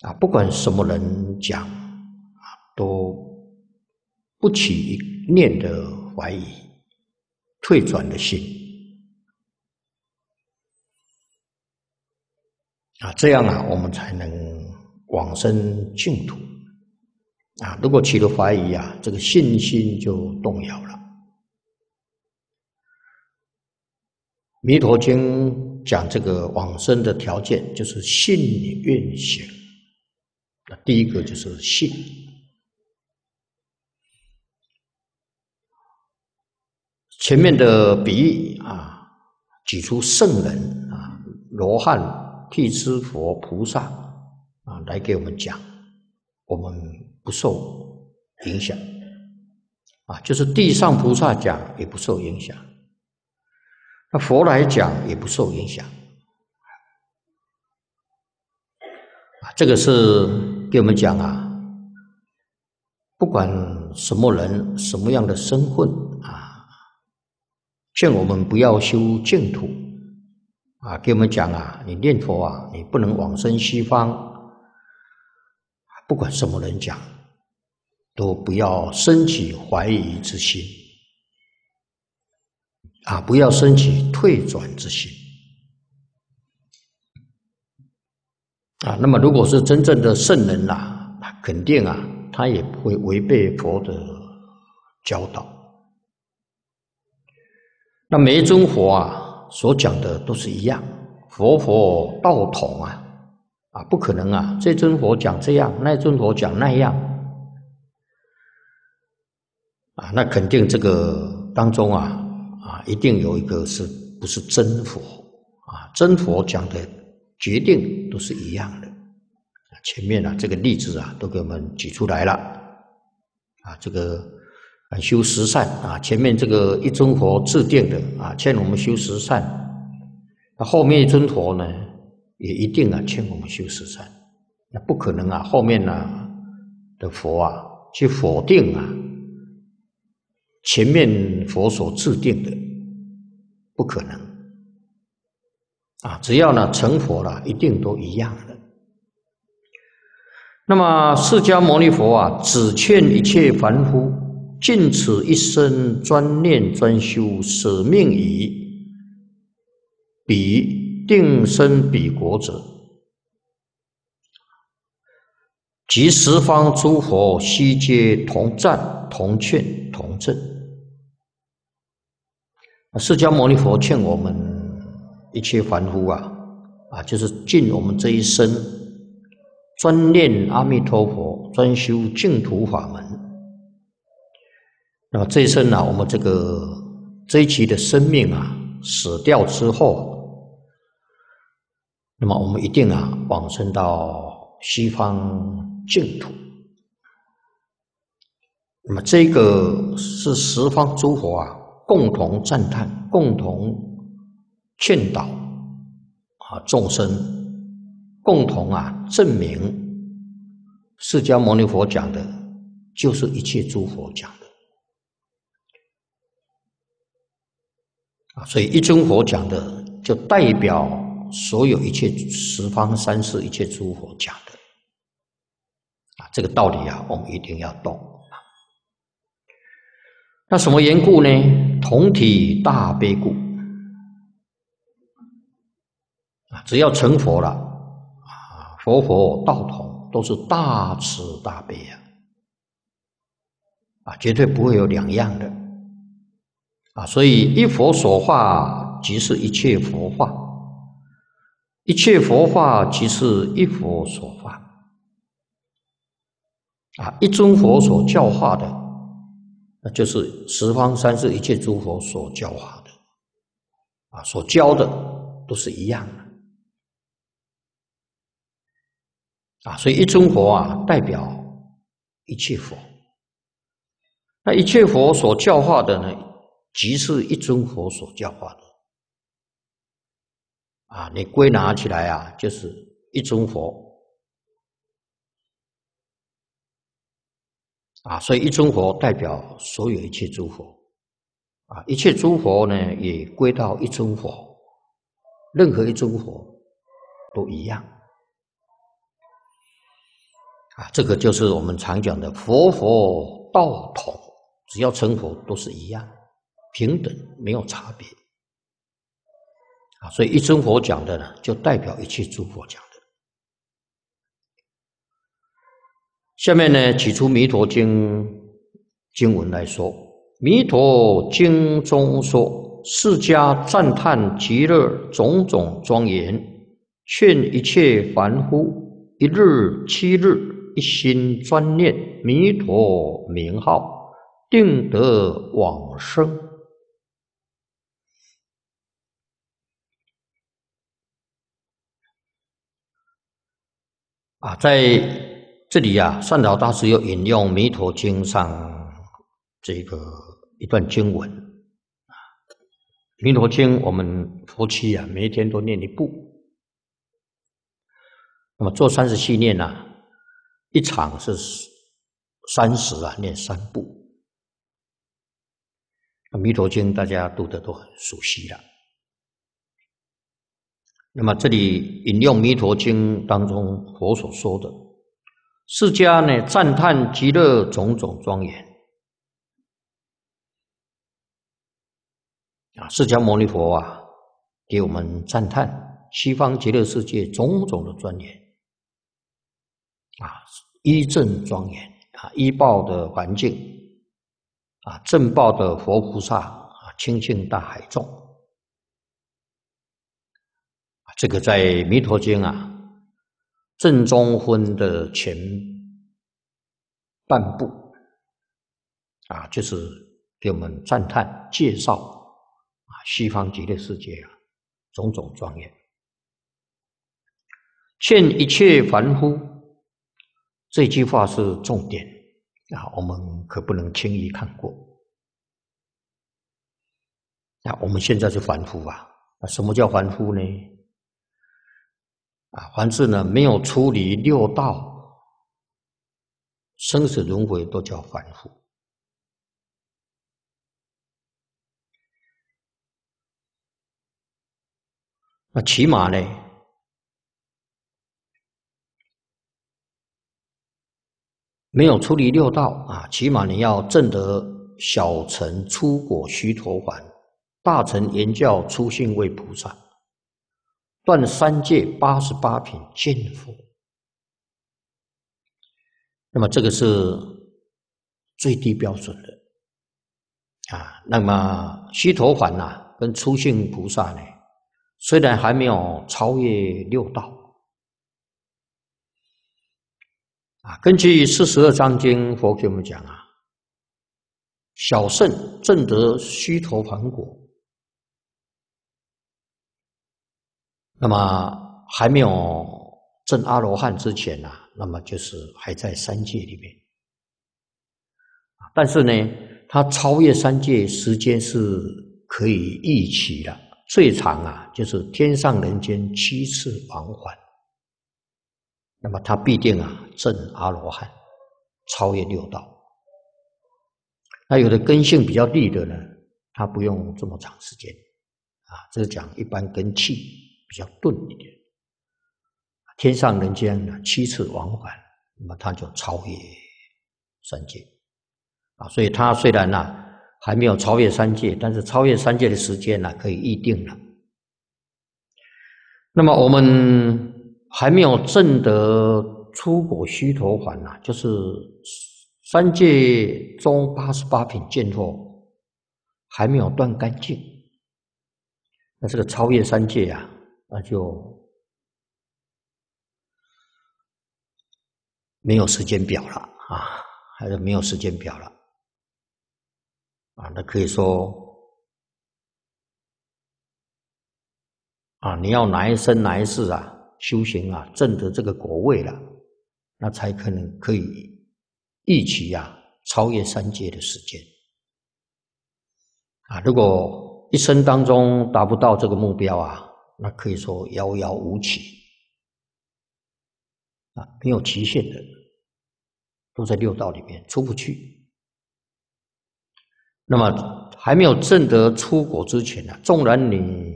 不管什么人讲都不起一念的怀疑，退转的心这样我们才能往生净土如果起了怀疑这个信心就动摇了。弥陀经讲这个往生的条件就是信愿行，第一个就是信。前面的比喻举出圣人罗汉、辟支佛、菩萨来给我们讲，我们不受影响就是地上菩萨讲也不受影响，那佛来讲也不受影响这个是给我们讲不管什么人、什么样的身份劝我们不要修净土给我们讲你念佛你不能往生西方。不管什么人讲，都不要生起怀疑之心不要生起退转之心那么如果是真正的圣人肯定他也不会违背佛的教导。那每一尊佛所讲的都是一样，佛佛道统不可能这尊佛讲这样，那尊佛讲那样那肯定这个当中一定有一个是不是真佛真佛讲的决定都是一样的前面这个例子都给我们举出来了这个修十善前面这个一尊佛制定的劝我们修十善，那后面一尊佛呢也一定劝我们修十善，那不可能后面的佛去否定前面佛所制定的，不可能只要成佛了，一定都一样的。那么释迦牟尼佛只劝一切凡夫尽此一生专念专修，舍命以彼定生彼国者，即十方诸佛悉皆同赞同劝同证。释迦牟尼佛劝我们一切凡夫就是尽我们这一生专念阿弥陀佛，专修净土法门。那么这一生我们这一期的生命死掉之后，那么我们一定往生到西方净土。那么这个是十方诸佛共同赞叹、共同劝导众生，共同证明释迦牟尼佛讲的就是一切诸佛讲的所以一尊佛讲的就代表所有一切十方三世一切诸佛讲的这个道理我们一定要懂。那什么缘故呢？同体大悲故只要成佛了佛佛道统都是大慈大悲绝对不会有两样的所以一佛所化即是一切佛化，一切佛化即是一佛所化一尊佛所教化的，那就是十方三世一切诸佛所教化的所教的都是一样的所以一尊佛代表一切佛，那一切佛所教化的呢，即是一尊佛所教化的你归纳起来就是一尊佛所以一尊佛代表所有一切诸佛一切诸佛呢也归到一尊佛，任何一尊佛都一样这个就是我们常讲的佛佛道统，只要成佛都是一样，平等，没有差别。所以一真佛讲的呢，就代表一切诸佛讲的。下面呢，举出《弥陀经》经文来说，《弥陀经》中说，释迦赞叹极乐种种庄严，劝一切凡夫一日七日一心专念弥陀名号，定得往生。在这里善导大师又引用《弥陀经》上这个一段经文。《弥陀经》我们夫妻每一天都念一部，那么做37念一场是30念3部。弥陀经大家读的都很熟悉了。那么这里引用《弥陀经》当中佛所说的，释迦呢赞叹极乐种种庄严。释迦牟尼佛给我们赞叹西方极乐世界种种的庄严，依正庄严，依报的环境，正报的佛菩萨，清净大海众。这个在《弥陀经》正中分的前半部就是给我们赞叹介绍西方极乐世界种种庄严，劝一切凡夫，这句话是重点我们可不能轻易看过。我们现在是凡夫什么叫凡夫呢？凡是呢没有出离六道生死轮回都叫凡夫。那起码呢没有出离六道起码你要证得小乘初果须陀洹，大乘圆教初信位菩萨，断三界88品见佛。那么这个是最低标准的那么须陀洹跟初信菩萨呢，虽然还没有超越六道根据42章经，佛给我们讲小圣证得须陀洹果，那么还没有证阿罗汉之前那么就是还在三界里面。但是呢，他超越三界时间是可以预期的，最长就是天上人间7次往返。那么他必定证阿罗汉，超越六道。那有的根性比较利的呢，他不用这么长时间这是讲一般根气比较钝一点，天上人间7次往返，那么他就超越三界所以他虽然还没有超越三界，但是超越三界的时间可以预定了。那么我们还没有证得初果须陀洹就是三界中88品见佛还没有断干净，那这个超越三界那就没有时间表了还是没有时间表了那可以说你要哪一生哪一世修行证得这个果位了，那才可以预期超越三界的时间如果一生当中达不到这个目标那可以说遥遥无期没有期限的，都在六道里面出不去。那么还没有证得初果之前纵然你